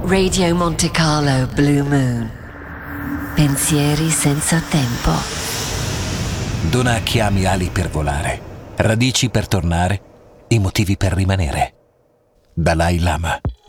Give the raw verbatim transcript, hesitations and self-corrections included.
Radio Monte Carlo Blue Moon. Pensieri senza tempo. Dona a chi ami ali per volare, radici per tornare, i motivi per rimanere. Dalai Lama.